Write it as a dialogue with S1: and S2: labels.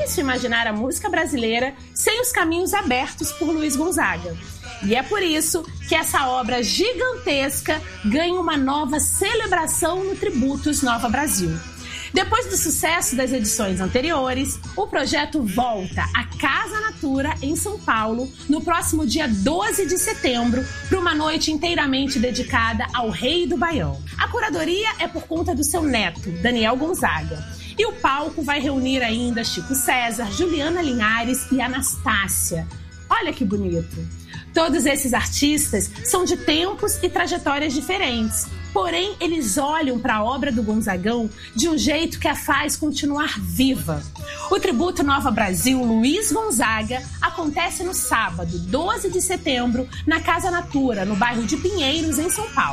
S1: difícil imaginar a música brasileira sem os caminhos abertos por Luiz Gonzaga. E é por isso que essa obra gigantesca ganha uma nova celebração no Tributos Nova Brasil. Depois do sucesso das edições anteriores, o projeto volta à Casa Natura, em São Paulo, no próximo dia 12 de setembro, para uma noite inteiramente dedicada ao Rei do Baião. A curadoria é por conta do seu neto, Daniel Gonzaga. E o palco vai reunir ainda Chico César, Juliana Linhares e Anastácia. Olha que bonito! Todos esses artistas são de tempos e trajetórias diferentes, porém eles olham para a obra do Gonzagão de um jeito que a faz continuar viva. O Tributo Nova Brasil Luiz Gonzaga acontece no sábado, 12 de setembro, na Casa Natura, no bairro de Pinheiros, em São Paulo.